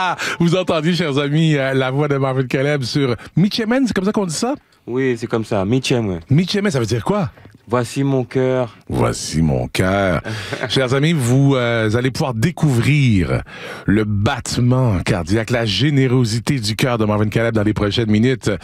Vous entendiez, chers amis, la voix de Marvin Caleb sur Michemen, c'est comme ça qu'on dit ça? Oui, c'est comme ça. Michem, ouais. Michemen, ça veut dire quoi? Voici mon cœur. Voici mon cœur. Chers amis, vous allez pouvoir découvrir le battement cardiaque, la générosité du cœur de Marvin Caleb dans les prochaines minutes.